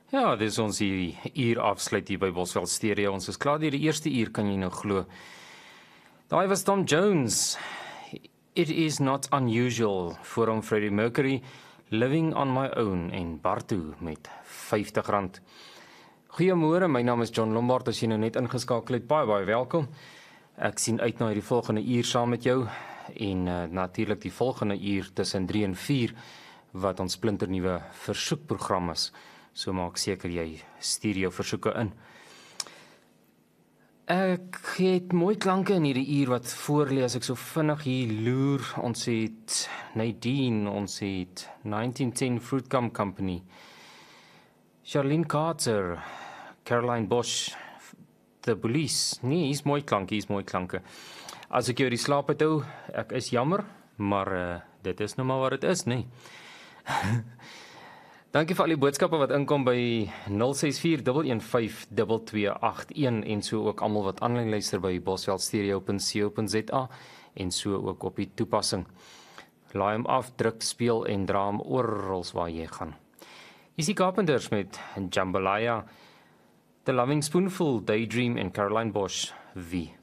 Ja, dis ons hier uur afsluit hier by Bosveld Stereo. Ons is klaar deur die eerste uur, kan jy nou glo. Daai was Tom Jones. It is not unusual voor hom Freddie Mercury, Living on my own en Bartu met R50. Goeiemôre, my naam is John Lombard. As jy nou net ingeskakel het, baie welkom. Ek sien uit na die volgende uur saam met jou en natuurlik die volgende uur tussen 3 en 4 wat ons splinternuwe versoekprogram is. So maak seker jy stuur jou versoeke in. Ek het mooi klanke in hierdie uur wat voorlees. Ek so vinnig hier loer. Ons het Nadine, ons het 1910 Fruit Gum Company, Charlene Carter, Caroline Bosch, The Police. Nee, hier's mooi klanke. As ek jou die slaap het hou, ek is jammer, maar dit is nou maar wat dit is, nee. Dankie vir al die boodskappe wat inkom by 064-115-2281 en so ook almal wat aanlyn luister by bosveldstereo.co.za en so ook op die toepassing. Laai hom af, druk, speel en dra hom oral waar jy gaan. Hier is die Carpenters met Jambalaya, The Loving Spoonful, Daydream en Caroline Bosch, Wie?